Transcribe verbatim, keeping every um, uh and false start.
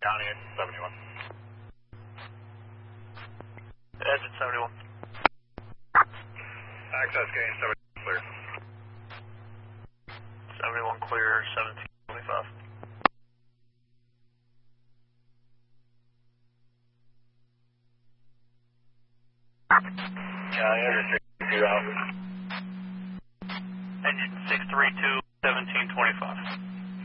County at seventy-one. Exit seventy-one. Access gain seventy-one clear. seventy-one clear, seventeen twenty-five. County under sixty-two Alpha. Engine six three two, seventeen twenty-five.